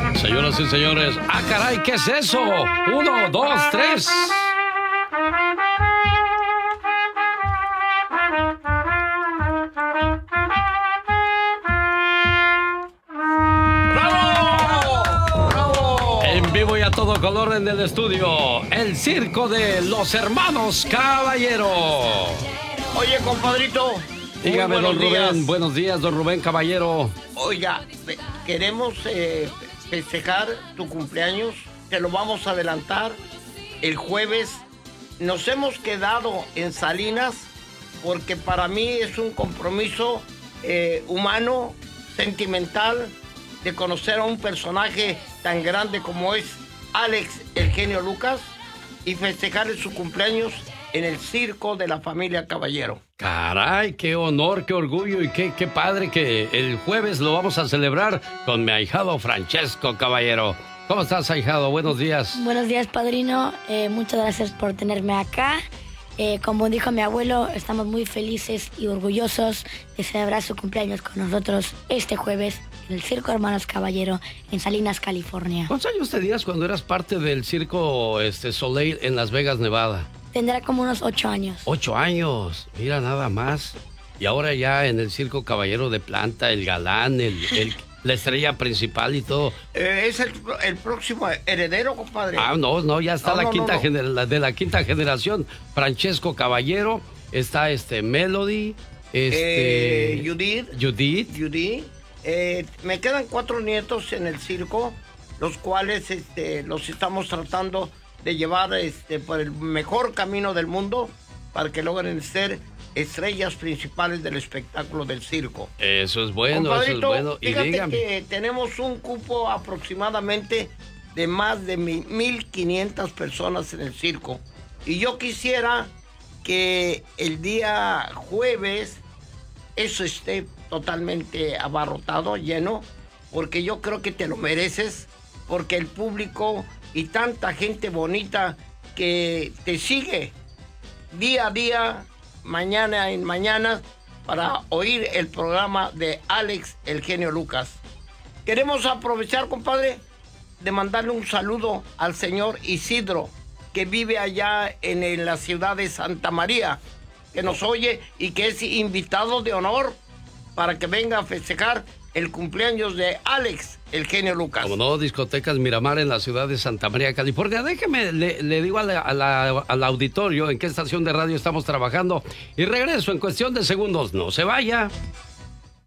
Señoras y señores, ¡ah, caray! ¿Qué es eso? 1, 2, 3. En vivo y a todo color en el estudio, el circo de los hermanos Caballero. Oye, compadrito. Dígame, don Rubén. Buenos días, don Rubén Caballero. Oiga, queremos festejar tu cumpleaños. Te lo vamos a adelantar el jueves. Nos hemos quedado en Salinas porque para mí es un compromiso humano, sentimental, de conocer a un personaje tan grande como es Alex el Genio Lucas y festejarle su cumpleaños en el circo de la familia Caballero. Caray, qué honor, qué orgullo y qué padre que el jueves lo vamos a celebrar con mi ahijado Francesco Caballero. ¿Cómo estás, ahijado? Buenos días. Buenos días, padrino. Muchas gracias por tenerme acá. Como dijo mi abuelo, estamos muy felices y orgullosos de celebrar su cumpleaños con nosotros este jueves en el Circo Hermanos Caballero en Salinas, California. ¿Cuántos años tenías cuando eras parte del circo Soleil en Las Vegas, Nevada? Tendrá como unos 8 años. 8 años, mira nada más. Y ahora ya en el Circo Caballero de Planta, el galán, la estrella principal y todo. Es el próximo heredero, compadre. Ah, no, ya está de la quinta generación. Francesco Caballero, está Melody, Judith. Me quedan 4 nietos en el circo, los cuales los estamos tratando de llevar por el mejor camino del mundo para que logren ser estrellas principales del espectáculo del circo. Eso es bueno, eso es bueno. Y fíjate dígame que tenemos un cupo aproximadamente de más de 1,500 personas en el circo. Y yo quisiera que el día jueves eso esté totalmente abarrotado, lleno, porque yo creo que te lo mereces, porque el público y tanta gente bonita que te sigue día a día, mañana en mañana, para oír el programa de Alex el Genio Lucas. Queremos aprovechar, compadre, de mandarle un saludo al señor Isidro, que vive allá en la ciudad de Santa María, que nos oye y que es invitado de honor para que venga a festejar el cumpleaños de Alex el Genio Lucas. Como no, Discotecas Miramar en la ciudad de Santa María, California. Déjeme, le digo al auditorio en qué estación de radio estamos trabajando y regreso en cuestión de segundos. No se vaya.